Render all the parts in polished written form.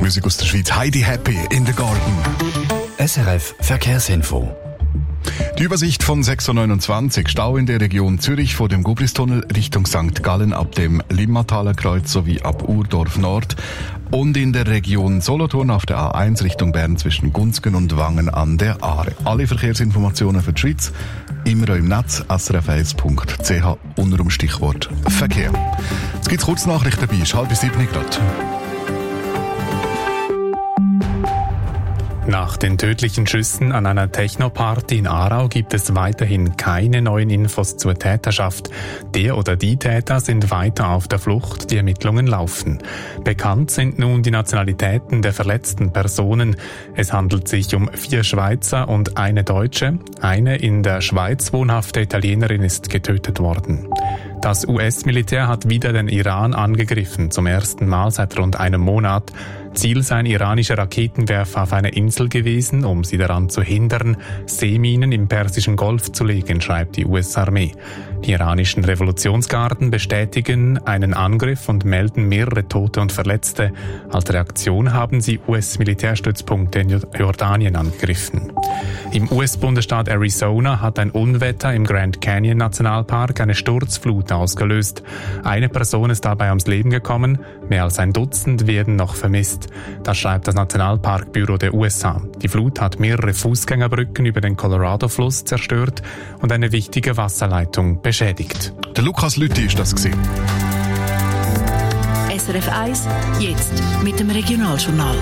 Musik aus der Schweiz. Heidi Happy in the Garden. SRF Verkehrsinfo. Die Übersicht von 6.29 Uhr. Stau in der Region Zürich vor dem Gubristunnel Richtung St. Gallen ab dem Limmataler Kreuz sowie ab Urdorf Nord. Und in der Region Solothurn auf der A1 Richtung Bern zwischen Gunzgen und Wangen an der Aare. Alle Verkehrsinformationen für die Schweiz immer im Netz srf1.ch unter dem Stichwort Verkehr. Jetzt gibt's Kurznachrichten dabei, ist 6:30 gerade. Nach den tödlichen Schüssen an einer Techno-Party in Aarau gibt es weiterhin keine neuen Infos zur Täterschaft. Der oder die Täter sind weiter auf der Flucht, die Ermittlungen laufen. Bekannt sind nun die Nationalitäten der verletzten Personen. Es handelt sich um 4 Schweizer und eine Deutsche. Eine in der Schweiz wohnhafte Italienerin ist getötet worden. Das US-Militär hat wieder den Iran angegriffen, zum ersten Mal seit rund einem Monat. Ziel seien iranische Raketenwerfer auf einer Insel gewesen, um sie daran zu hindern, Seeminen im Persischen Golf zu legen, schreibt die US-Armee. Die iranischen Revolutionsgarden bestätigen einen Angriff und melden mehrere Tote und Verletzte. Als Reaktion haben sie US-Militärstützpunkte in Jordanien angegriffen. Im US-Bundesstaat Arizona hat ein Unwetter im Grand Canyon Nationalpark eine Sturzflut ausgelöst. Eine Person ist dabei ums Leben gekommen, mehr als ein Dutzend werden noch vermisst. Das schreibt das Nationalparkbüro der USA. Die Flut hat mehrere Fußgängerbrücken über den Colorado-Fluss zerstört und eine wichtige Wasserleitung beschädigt. Der Lukas Lüthi ist das gewesen. SRF 1, jetzt mit dem Regionaljournal.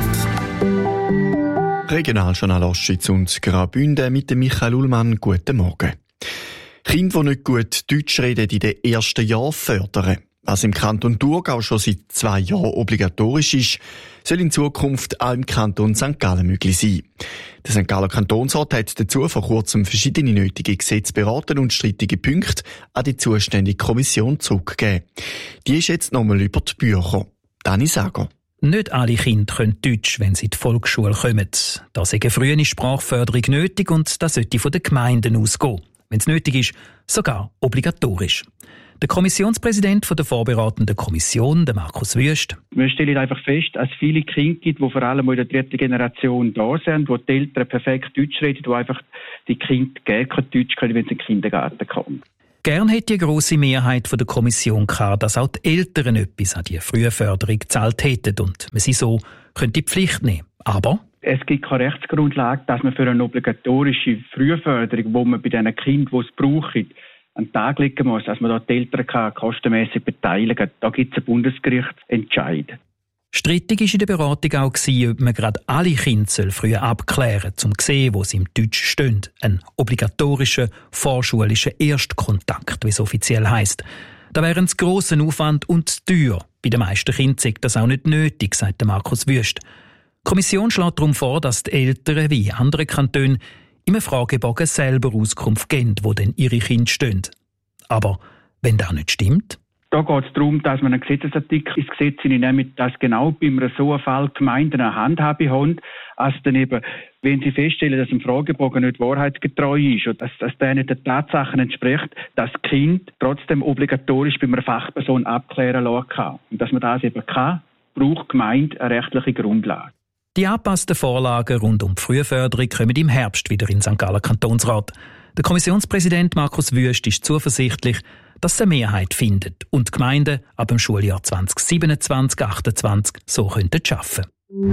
Regionaljournal Ostschweiz und Graubünden mit dem Michael Ullmann. Guten Morgen. Kinder, die nicht gut Deutsch reden, in den ersten Jahren fördern. Was im Kanton Thurgau schon seit 2 Jahren obligatorisch ist, soll in Zukunft auch im Kanton St. Gallen möglich sein. Der St. Galler Kantonsrat hat dazu vor kurzem verschiedene nötige Gesetze beraten und strittige Punkte an die zuständige Kommission zurückgegeben. Die ist jetzt nochmal über die Bücher. Dani Sager. Nicht alle Kinder können Deutsch, wenn sie in die Volksschule kommen. Da ist eine frühe Sprachförderung nötig und das sollte von den Gemeinden ausgehen. Wenn es nötig ist, sogar obligatorisch. Der Kommissionspräsident der vorberatenden Kommission, der Markus Wüst. Wir stellen einfach fest, dass es viele Kinder gibt, die vor allem in der 3. Generation da sind, wo die Eltern perfekt Deutsch reden, wo einfach die Kinder gar kein Deutsch können, wenn sie in den Kindergarten kommen. Gern hätte die grosse Mehrheit der Kommission gehabt, dass auch die Eltern etwas an die Frühförderung gezahlt hätten und man sie so könnte die Pflicht nehmen. Aber es gibt keine Rechtsgrundlage, dass man für eine obligatorische Frühförderung, wo man bei den Kindern, die es brauchen, an den Tag legen muss, dass man da die Eltern kostenmässig beteiligen kann. Da gibt es einen Bundesgerichtsentscheid. Strittig war in der Beratung auch, ob man gerade alle Kinder früher abklären soll, um zu sehen, wo sie im Deutsch stehen. Ein obligatorischer, vorschulischen Erstkontakt, wie es offiziell heisst. Da wäre ein grosser Aufwand und teuer. Bei den meisten Kindern ist das auch nicht nötig, sagt Markus Wüst. Die Kommission schlägt darum vor, dass die Eltern, wie in anderen Kantonen, im Fragebogen selber Auskunft geben, wo denn ihre Kinder stehen. Aber wenn das nicht stimmt? Da geht es darum, dass man einen Gesetzesartikel ins Gesetz hineinnimmt, dass genau bei einem so einem Fall Gemeinden eine Handhabe haben, als dann eben, wenn sie feststellen, dass ein Fragebogen nicht wahrheitsgetreu ist und dass der nicht den Tatsachen entspricht, dass das Kind trotzdem obligatorisch bei einer Fachperson abklären lassen kann. Und dass man das eben kann, braucht die Gemeinde eine rechtliche Grundlage. Die angepassten Vorlagen rund um die Frühförderung kommen im Herbst wieder in St. Galler Kantonsrat. Der Kommissionspräsident Markus Wüst ist zuversichtlich, dass sie eine Mehrheit findet und die Gemeinden ab dem Schuljahr 2027/28 so arbeiten könnten.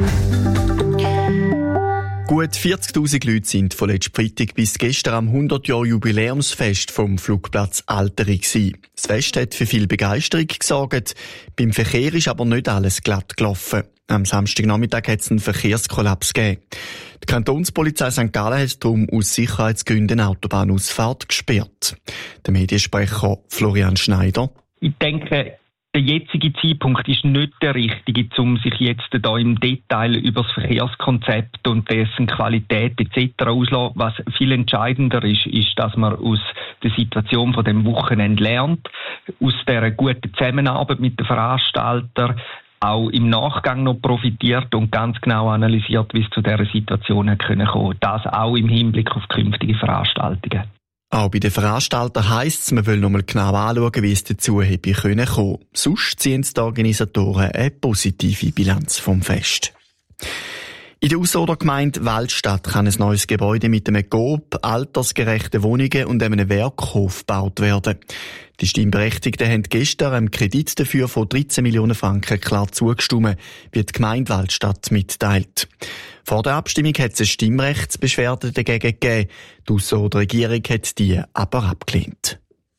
Gut 40'000 Leute sind von letztem Freitag bis gestern am 100-Jahr-Jubiläumsfest vom Flugplatz Alteri gsi. Das Fest hat für viel Begeisterung gesorgt. Beim Verkehr ist aber nicht alles glatt gelaufen. Am Samstagnachmittag hat es einen Verkehrskollaps gegeben. Die Kantonspolizei St. Gallen hat darum aus Sicherheitsgründen eine Autobahnausfahrt gesperrt. Der Mediensprecher Florian Schneider. Ich denke, der jetzige Zeitpunkt ist nicht der richtige, um sich jetzt da im Detail über das Verkehrskonzept und dessen Qualität etc. auszulassen. Was viel entscheidender ist, dass man aus der Situation von dem Wochenende lernt, aus der guten Zusammenarbeit mit den Veranstaltern, auch im Nachgang noch profitiert und ganz genau analysiert, wie es zu dieser Situation kommen konnte. Das auch im Hinblick auf künftige Veranstaltungen. Auch bei den Veranstaltern heisst es, man will noch mal genau anschauen, wie es dazu hätte kommen können. Sonst ziehen die Organisatoren eine positive Bilanz vom Fest. In der Ausserrhoder Gemeinde Waldstadt kann ein neues Gebäude mit einem Coop, altersgerechten Wohnungen und einem Werkhof gebaut werden. Die Stimmberechtigten haben gestern einem Kredit dafür von 13 Millionen Franken klar zugestimmt, wie die Gemeinde Waldstadt mitteilt. Vor der Abstimmung hat es eine Stimmrechtsbeschwerde dagegen gegeben. Die Ausserrhoder Regierung hat die aber abgelehnt.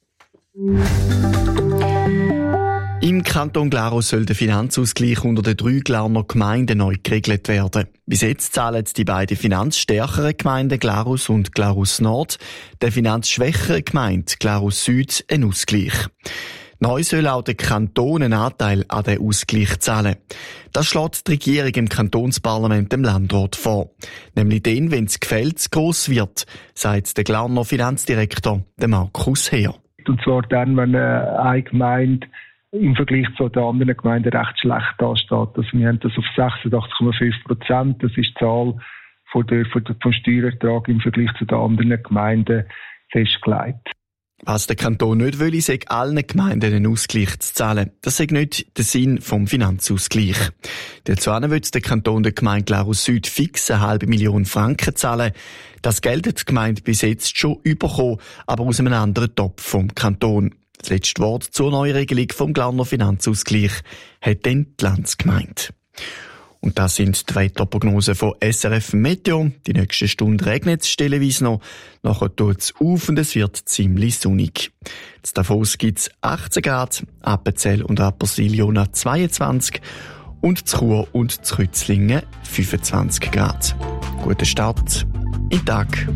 Im Kanton Glarus soll der Finanzausgleich unter den 3 Glarner Gemeinden neu geregelt werden. Bis jetzt zahlen die beiden finanzstärkeren Gemeinden Glarus und Glarus Nord der finanzschwächeren Gemeinde Glarus Süd einen Ausgleich. Neu soll auch der Kanton einen Anteil an den Ausgleich zahlen. Das schlägt die Regierung im Kantonsparlament dem Landrat vor. Nämlich dann, wenn das Gefälle zu gross wird, sagt der Glarner Finanzdirektor, der Markus Heer. Und zwar dann, wenn eine Gemeinde im Vergleich zu den anderen Gemeinden recht schlecht dasteht. Also wir haben das auf 86,5%. Das ist die Zahl vom Steuerertrag im Vergleich zu den anderen Gemeinden festgelegt. Was der Kanton nicht will, sei allen Gemeinden einen Ausgleich zu zahlen. Das sei nicht der Sinn vom Finanzausgleich. Dazu will der Kanton der Gemeinde Glarus Süd fix 500.000 Franken zahlen. Das Geld hat die Gemeinde bis jetzt schon bekommen, aber aus einem anderen Topf vom Kanton. Das letzte Wort zur Neuregelung vom Glarner Finanzausgleich hat dann die Landsgemeinde. Und das sind die Wetterprognosen von SRF Meteo. Die nächste Stunde regnet es stellenweise noch. Nachher tut es auf und es wird ziemlich sonnig. In Davos gibt es 18 Grad, Appenzell und Rapperswil-Jona 22 und zu Chur und zu Rützlingen 25 Grad. Guten Start in den Tag.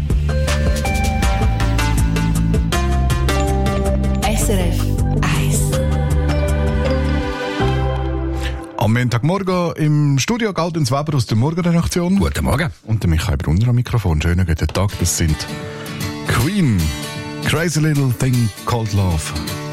SRF 1. Am Montagmorgen im Studio Galdens Weber aus der Morgenredaktion. Guten Morgen. Und der Michael Brunner am Mikrofon. Schönen guten Tag. Das sind Queen. Crazy Little Thing Called Love.